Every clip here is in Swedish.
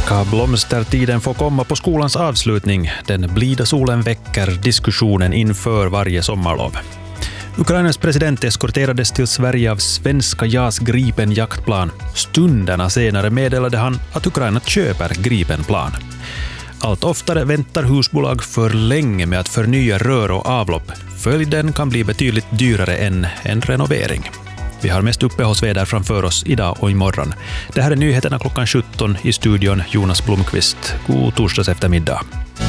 Ska blomstertiden få komma på skolans avslutning? Den blida solen väcker diskussionen inför varje sommarlov. Ukrainas president eskorterades till Sverige av svenska JAS Gripen jaktplan. Stunderna senare meddelade han att Ukraina köper Gripenplan. Allt oftare väntar husbolag för länge med att förnya rör och avlopp. Följden kan bli betydligt dyrare än en renovering. Vi har mest uppehållsväder framför oss idag och imorgon. Det här är nyheterna klockan 17 i studion Jonas Blomqvist. God torsdags eftermiddag.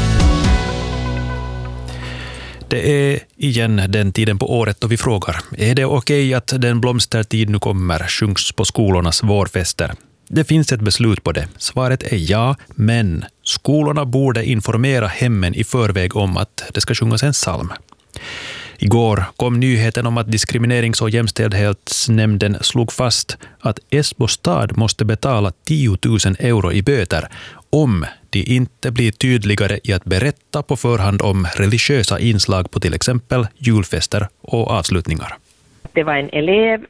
Det är igen den tiden på året då vi frågar: är det okej att den blomstertid nu kommer sjungs på skolornas vårfester? Det finns ett beslut på det. Svaret är ja, men skolorna borde informera hemmen i förväg om att det ska sjungas en psalm. Igår kom nyheten om att Diskriminerings- och jämställdhetsnämnden slog fast att Esbo stad måste betala 10 000 euro i böter om de inte blir tydligare i att berätta på förhand om religiösa inslag på till exempel julfester och avslutningar. Det var en elev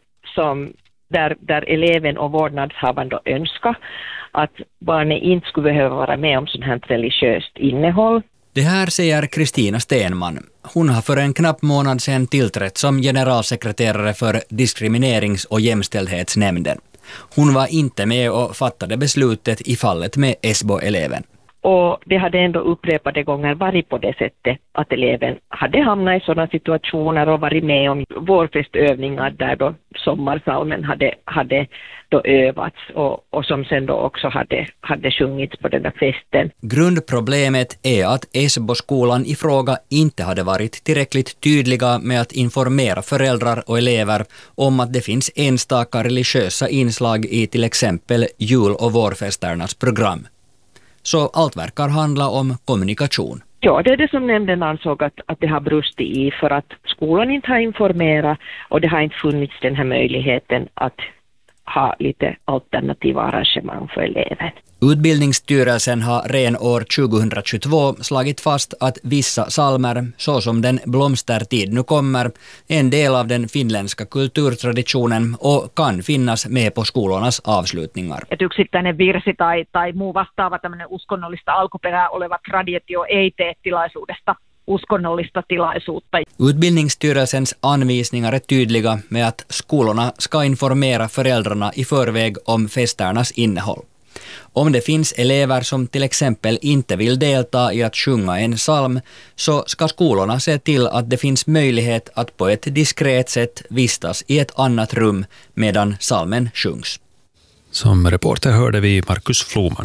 där eleven och vårdnadshavaren då önskade att barnet inte skulle behöva vara med om sånt här religiöst innehåll. Det här säger Kristina Stenman. Hon har för en knapp månad sedan tillträtt som generalsekreterare för Diskriminerings- och jämställdhetsnämnden. Hon var inte med och fattade beslutet i fallet med Esbo-eleven. Och det hade ändå upprepade gånger varit på det sättet att eleven hade hamnat i sådana situationer och varit med om vårfestövningar där då sommarsalmen hade då övats och som sen då också hade sjungits på den där festen. Grundproblemet är att Esbo-skolan i fråga inte hade varit tillräckligt tydliga med att informera föräldrar och elever om att det finns enstaka religiösa inslag i till exempel jul- och vårfesternas program. Så allt verkar handla om kommunikation. Ja, det är det som nämnden ansåg att det har brustit i, för att skolan inte har informerat och det har inte funnits den här möjligheten att ha lite alternativa arrangemang för elever. Utbildningsstyrelsen har redan år 2022 slagit fast att vissa psalmer, såsom den blomstertid nu kommer, är en del av den finländska kulturtraditionen och kan finnas med på skolornas avslutningar. Että yksittäinen virsi tai muu vastaava tämmöinen uskonnollista alkuperää oleva traditio ei tee tilaisuudesta uskonnollista tilaisuutta. Utbildningsstyrelsens anvisningar är tydliga med att skolorna ska informera föräldrarna i förväg om festernas innehåll. Om det finns elever som till exempel inte vill delta i att sjunga en psalm, så ska skolorna se till att det finns möjlighet att på ett diskret sätt vistas i ett annat rum medan psalmen sjungs. Som reporter hörde vi Markus Floman.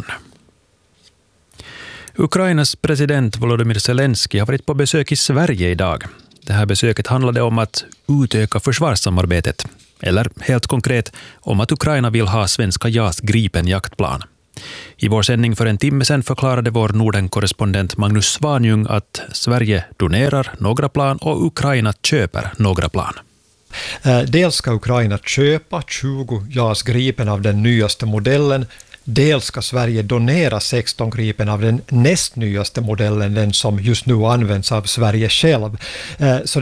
Ukrainas president Volodymyr Zelensky har varit på besök i Sverige idag. Det här besöket handlade om att utöka försvarssamarbetet. Eller helt konkret om att Ukraina vill ha svenska JAS Gripen jaktplan. I vår sändning för en timme sedan förklarade vår Norden-korrespondent Magnus Svanjung att Sverige donerar några plan och Ukraina köper några plan. Dels ska Ukraina köpa 20 JAS Gripen av den nyaste modellen. Dels ska Sverige donera 16 Gripen av den näst nyaste modellen, den som just nu används av Sverige själv. Så